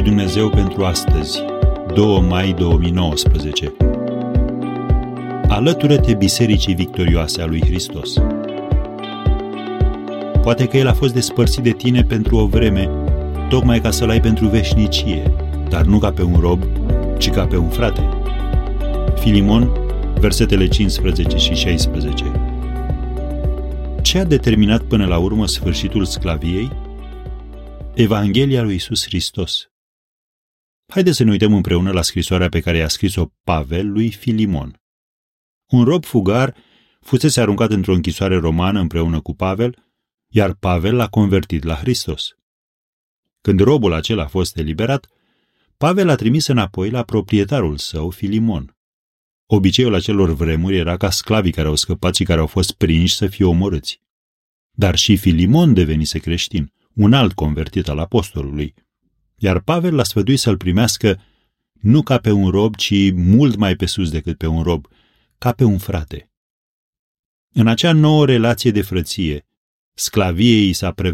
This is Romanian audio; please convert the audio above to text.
Dumnezeu pentru astăzi, 2 mai 2019. Alătură-te Bisericii Victorioase a lui Hristos. Poate că El a fost despărțit de tine pentru o vreme, tocmai ca să-L ai pentru veșnicie, dar nu ca pe un rob, ci ca pe un frate. Filimon, versetele 15 și 16. Ce a determinat până la urmă sfârșitul sclaviei? Evanghelia lui Iisus Hristos. Haideți să ne uităm împreună la scrisoarea pe care i-a scris-o Pavel lui Filimon. Un rob fugar fusese aruncat într-o închisoare romană împreună cu Pavel, iar Pavel l-a convertit la Hristos. Când robul acela a fost eliberat, Pavel l-a trimis înapoi la proprietarul său, Filimon. Obiceiul acelor vremuri era ca sclavii care au scăpat și care au fost prinși să fie omorâți. Dar și Filimon devenise creștin, un alt convertit al apostolului, iar Pavel l-a sfătuit să-l primească nu ca pe un rob, ci mult mai pe sus decât pe un rob, ca pe un frate. În acea nouă relație de frăție, sclaviei i s-a